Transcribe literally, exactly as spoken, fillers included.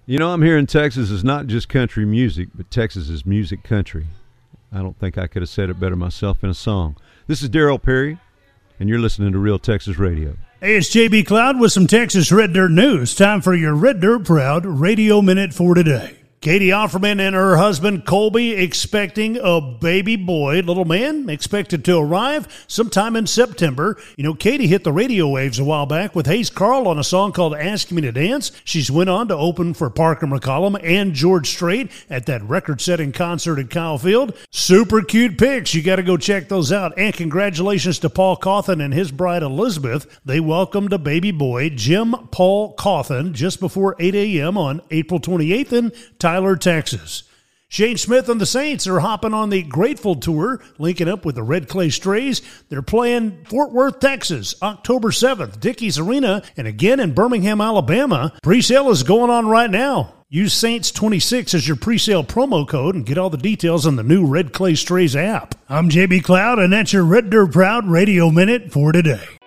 You know, I'm hearing Texas is not just country music, but Texas is music country. I don't think I could have said it better myself in a song. This is Darryl Perry, and you're listening to Real Texas Radio. Hey, it's J B Cloud with some Texas Red Dirt news. Time for your Red Dirt Proud Radio Minute for today. Katie Offerman and her husband Colby expecting a baby boy. Little man expected to arrive sometime in September. You know, Katie hit the radio waves a while back with Hayes Carl on a song called Ask Me to Dance. She's went on to open for Parker McCollum and George Strait at that record-setting concert at Kyle Field. Super cute pics. You got to go check those out. And congratulations to Paul Cawthon and his bride Elizabeth. They welcomed a baby boy, Jim Paul Cawthon, just before eight a.m. on April twenty-eighth in Tyler, Texas. Shane Smith and the Saints are hopping on the Grateful Tour, linking up with the Red Clay Strays. They're playing Fort Worth, Texas, October seventh, Dickies Arena, and again in Birmingham, Alabama. Pre-sale is going on right now. Use Saints twenty-six as your pre-sale promo code and get all the details on the new Red Clay Strays app. I'm J B Cloud, and that's your Red Dirt Proud Radio Minute for today.